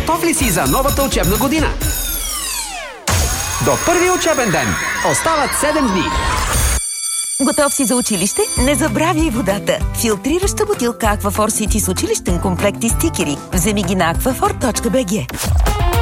Готов ли си за новата учебна година? До първи учебен ден остават 7 дни. Готов си за училище? Не забравяй водата. Филтрираща бутилка Aquaphor City с училищен комплект и стикери. Вземи ги на aquaphor.bg.